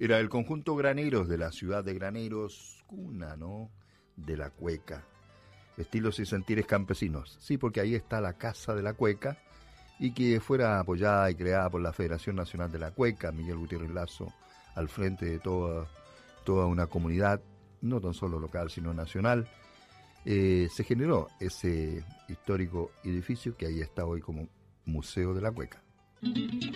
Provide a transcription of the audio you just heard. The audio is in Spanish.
Era el conjunto Graneros de la ciudad de Graneros, cuna, ¿no?, de la cueca. Estilos y sentires campesinos. Sí, porque ahí está la Casa de la Cueca, y que fuera apoyada y creada por la Federación Nacional de la Cueca, Miguel Gutiérrez Lazo, al frente de toda una comunidad, no tan solo local, sino nacional. Se generó ese histórico edificio que ahí está hoy como Museo de la Cueca.